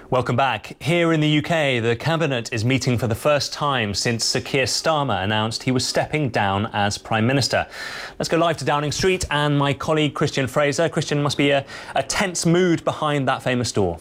Welcome back. Here in the UK, the Cabinet is meeting for the first time since Sir Keir Starmer announced he was stepping down as Prime Minister. Let's go live to Downing Street and my colleague Christian Fraser. Christian, must be a tense mood behind that famous door.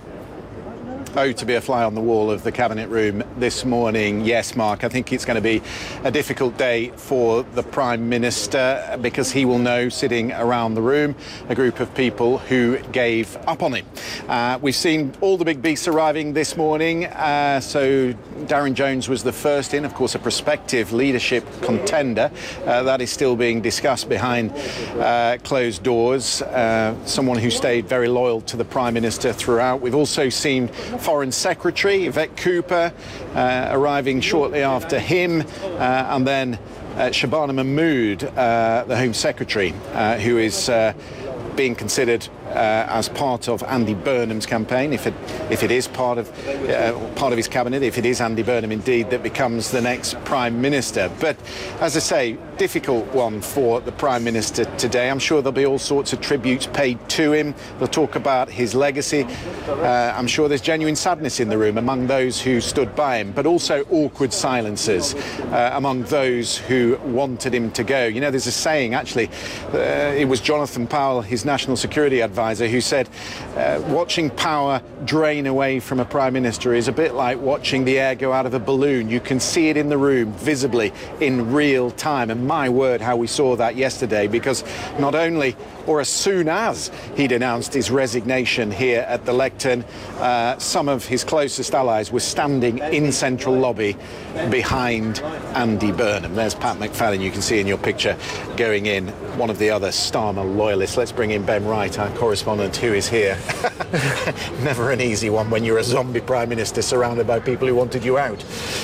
Oh, to be a fly on the wall of the Cabinet room this morning. Yes, Mark, I think it's going to be a difficult day for the Prime Minister because he will know, sitting around the room, a group of people who gave up on him. We've seen all the big beasts arriving this morning. So Darren Jones was the first in, of course, a prospective leadership contender. That is still being discussed behind closed doors. Someone who stayed very loyal to the Prime Minister throughout. We've also seen Foreign Secretary Yvette Cooper arriving shortly after him, and then Shabana Mahmood, the Home Secretary, who is being considered as part of Andy Burnham's campaign, if it is part of his cabinet, if it is Andy Burnham indeed that becomes the next Prime Minister. But as I say, difficult one for the Prime Minister today. I'm sure there'll be all sorts of tributes paid to him. They'll talk about his legacy. I'm sure there's genuine sadness in the room among those who stood by him, but also awkward silences among those who wanted him to go. You know, there's a saying, actually, it was Jonathan Powell, his national security advisor, who said watching power drain away from a Prime Minister is a bit like watching the air go out of a balloon. You can see it in the room visibly in real time, and my word, how we saw that yesterday, because not only or as soon as he'd announced his resignation here at the lectern, some of his closest allies were standing in central lobby behind Andy Burnham. There's Pat McFadden, you can see in your picture, going in, one of the other Starmer loyalists. Let's bring in Ben Wright, our correspondent, who is here. Never an easy one when you're a zombie Prime Minister surrounded by people who wanted you out.